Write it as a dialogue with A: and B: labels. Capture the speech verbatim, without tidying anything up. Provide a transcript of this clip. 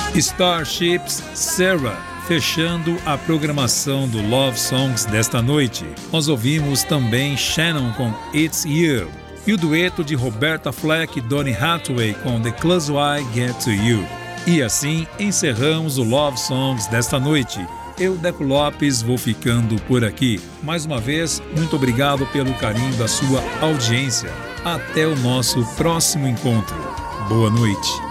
A: Starships Sarah, fechando a programação do Love Songs desta noite. Nós ouvimos também Shannon com It's You e o dueto de Roberta Fleck e Donny Hathaway com The Closer I Get to You. E assim encerramos o Love Songs desta noite. Eu, Deco Lopes, vou ficando por aqui. Mais uma vez, muito obrigado pelo carinho da sua audiência. Até o nosso próximo encontro. Boa noite.